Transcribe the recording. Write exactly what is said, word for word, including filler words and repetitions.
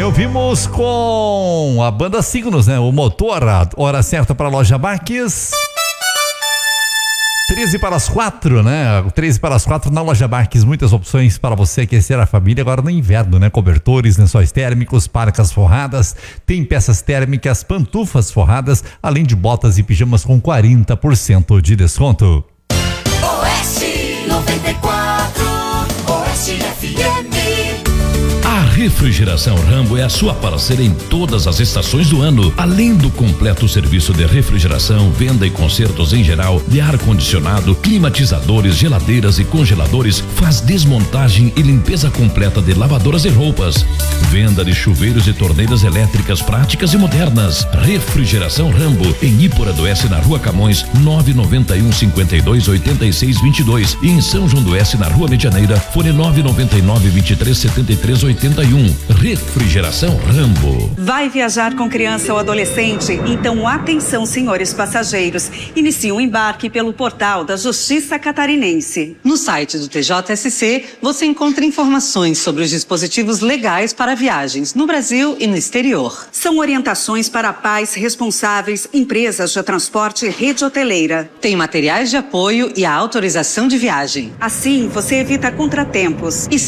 ouvimos com a banda Signos, né? O Motor, a hora certa para a loja Marques. treze para as quatro, né? treze para as quatro na loja Marques, muitas opções para você aquecer a família agora no inverno, né? Cobertores, lençóis térmicos, parcas forradas, tem peças térmicas, pantufas forradas, além de botas e pijamas com quarenta por cento de desconto. Oeste noventa e quatro, Oeste F M. A Refrigeração Rambo é a sua parceira em todas as estações do ano. Além do completo serviço de refrigeração, venda e consertos em geral, de ar-condicionado, climatizadores, geladeiras e congeladores, faz desmontagem e limpeza completa de lavadoras e roupas. Venda de chuveiros e torneiras elétricas práticas e modernas. Refrigeração Rambo, em Ípora do Oeste, na Rua Camões, nove nove um, cinco dois, oito seis dois dois, e em São João do Oeste, na Rua Medianeira, fone nove nove nove, vinte e três, setenta e três, oitenta e um. Refrigeração Rambo. Vai viajar com criança ou adolescente? Então atenção, senhores passageiros. Inicie o embarque pelo portal da Justiça Catarinense. No site do T J S C, você encontra informações sobre os dispositivos legais para viagens no Brasil e no exterior. São orientações para pais responsáveis, empresas de transporte e rede hoteleira. Tem materiais de apoio e a autorização de viagem. Assim, você evita contratempos. E